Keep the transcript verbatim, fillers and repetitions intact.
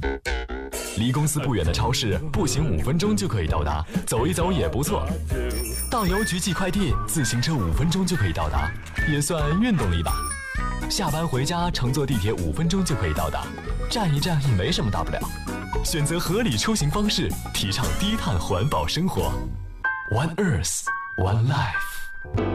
离公司不远的超市，步行五分钟就可以到达，走一走也不错。到邮局寄快递，自行车五分钟就可以到达，也算运动力吧。下班回家乘坐地铁五分钟就可以到达，站一站也没什么大不了。选择合理出行方式，提倡低碳环保生活。One Earth, One Life。